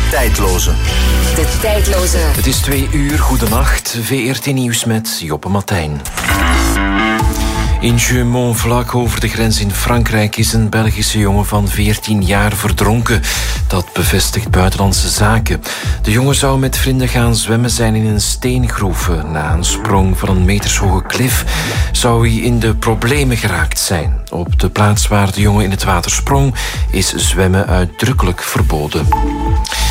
tijdloze. De tijdloze. Het is 2:00, goedenacht. VRT Nieuws met Joppe Matijn. In Jeumont, vlak over de grens in Frankrijk, is een Belgische jongen van 14 jaar verdronken. Dat bevestigt Buitenlandse Zaken. De jongen zou met vrienden gaan zwemmen zijn in een steengroef. Na een sprong van een metershoge klif zou hij in de problemen geraakt zijn. Op de plaats waar de jongen in het water sprong is zwemmen uitdrukkelijk verboden.